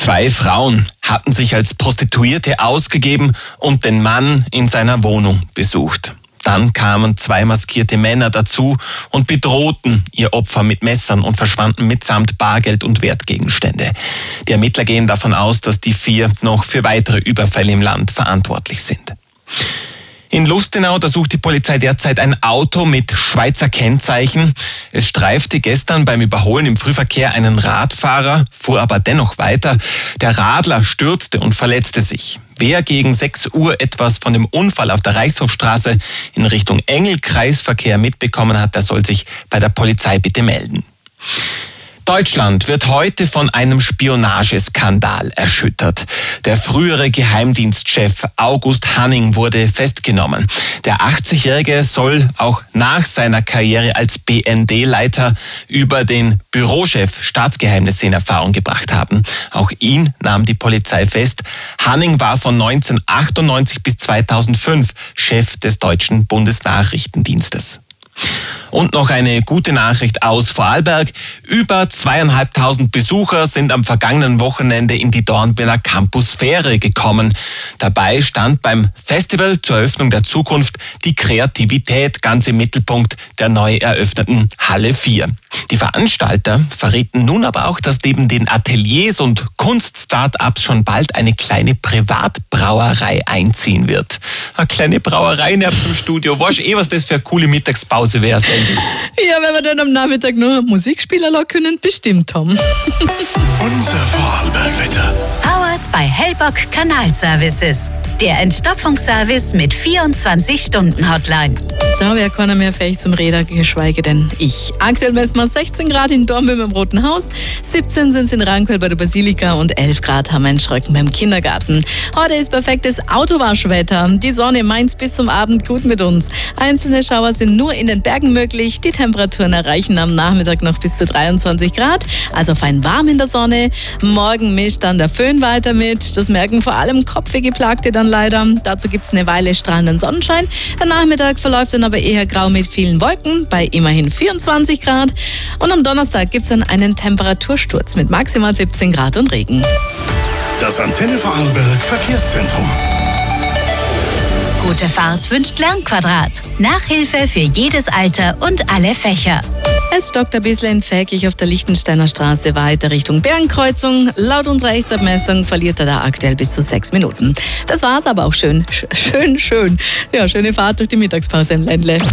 2 Frauen hatten sich als Prostituierte ausgegeben und den Mann in seiner Wohnung besucht. Dann kamen 2 maskierte Männer dazu und bedrohten ihr Opfer mit Messern und verschwanden mitsamt Bargeld und Wertgegenstände. Die Ermittler gehen davon aus, dass die 4 noch für weitere Überfälle im Land verantwortlich sind. In Lustenau, da sucht die Polizei derzeit ein Auto mit Schweizer Kennzeichen. Es streifte gestern beim Überholen im Frühverkehr einen Radfahrer, fuhr aber dennoch weiter. Der Radler stürzte und verletzte sich. Wer gegen 6 Uhr etwas von dem Unfall auf der Reichshofstraße in Richtung Engel-Kreisverkehr mitbekommen hat, der soll sich bei der Polizei bitte melden. Deutschland wird heute von einem Spionageskandal erschüttert. Der frühere Geheimdienstchef August Hanning wurde festgenommen. Der 80-Jährige soll auch nach seiner Karriere als BND-Leiter über den Bürochef Staatsgeheimnisse in Erfahrung gebracht haben. Auch ihn nahm die Polizei fest. Hanning war von 1998 bis 2005 Chef des deutschen Bundesnachrichtendienstes. Und noch eine gute Nachricht aus Vorarlberg. Über 2.500 Besucher sind am vergangenen Wochenende in die Dornbirner Campusfähre gekommen. Dabei stand beim Festival zur Eröffnung der Zukunft die Kreativität ganz im Mittelpunkt der neu eröffneten Halle 4. Die Veranstalter verrieten nun aber auch, dass neben den Ateliers und Kunst-Startups schon bald eine kleine Privatbrauerei einziehen wird. Eine kleine Brauerei in zum Studio. Weißt du was das für eine coole Mittagspause wäre? Ja, wenn wir dann am Nachmittag noch Musik spielen lassen können, bestimmt, Tom. Unser Vorarlberg-Wetter. Powered by Hellbock Kanalservices. Der Entstopfungsservice mit 24-Stunden-Hotline. Da wäre keiner mehr fähig zum Räder, geschweige denn ich. Aktuell messen wir 16 Grad in Dornbirn im Roten Haus, 17 sind es in Rankwell bei der Basilika und 11 Grad haben wir in Schröcken beim Kindergarten. Heute ist perfektes Autowaschwetter. Die Sonne meint bis zum Abend gut mit uns. Einzelne Schauer sind nur in den Bergen möglich. Die Temperaturen erreichen am Nachmittag noch bis zu 23 Grad, also fein warm in der Sonne. Morgen mischt dann der Föhn weiter mit. Das merken vor allem Kopfwehgeplagte dann leider. Dazu gibt es eine Weile strahlenden Sonnenschein. Der Nachmittag verläuft dann aber eher grau mit vielen Wolken bei immerhin 24 Grad. Und am Donnerstag gibt es dann einen Temperatursturz mit maximal 17 Grad und Regen. Das Antenne Vorarlberg Verkehrszentrum. Gute Fahrt wünscht Lernquadrat. Nachhilfe für jedes Alter und alle Fächer. Es stockt ein bisschen in Pfäckig auf der Lichtensteiner Straße weiter Richtung Bergenkreuzung. Laut unserer Rechtsabmessung verliert er da aktuell bis zu 6 Minuten. Das war's aber auch schön. Ja, schöne Fahrt durch die Mittagspause im Ländle.